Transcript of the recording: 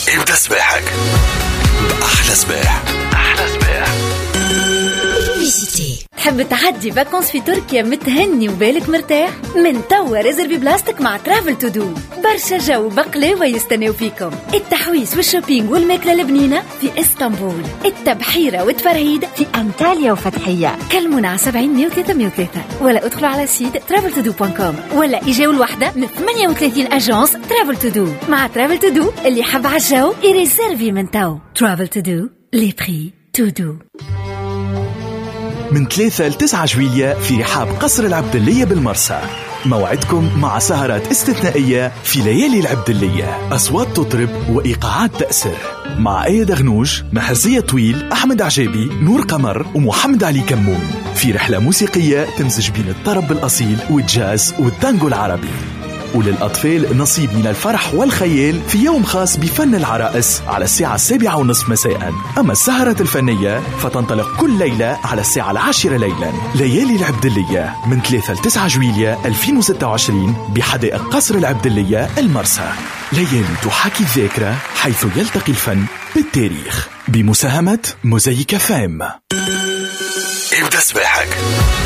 ابدأ سباحك بأحلى سباح. أحلى سباح. تحب تعدي فاكونس في تركيا متهني وبالك مرتاح؟ من توا ريزرفي بلاستيك مع ترافل تو دو. برشا جو بقلاوة يستناو فيكم. التحويس والشوبينج والماكلة البنينة في اسطنبول. التبحيرة والتفرهيد في أنطاليا وفتحية. كلمونا على 70 303 ولا ادخلوا على سيت traveltodo.com ولا إجاو الوحدة من 38 أجانس ترافل تو دو. مع ترافل تو دو اللي حب عالجو يريزرفي من تو. ترافل تو دو لي بري تو دو. من 3 ل 9 جويلية في رحاب قصر العبدلية بالمرسى. موعدكم مع سهرات استثنائية في ليالي العبدلية. أصوات تطرب وإيقاعات تأثر مع آية دغنوج، محرزية طويل، أحمد عجابي، نور قمر ومحمد علي كمون في رحلة موسيقية تمزج بين الطرب الأصيل والجاز والتانجو العربي. وللأطفال نصيب من الفرح والخيال في يوم خاص بفن العرائس على الساعة 7:30 مساء. أما السهرة الفنية فتنطلق كل ليلة على الساعة 10 ليلا. ليالي العبدلية من 3 ل 9 جويلية 2026 بحدائق قصر العبدلية المرسى. ليالي تحاكي الذاكرة حيث يلتقي الفن بالتاريخ بمساهمة موزايك فام. ابدأ سباحك.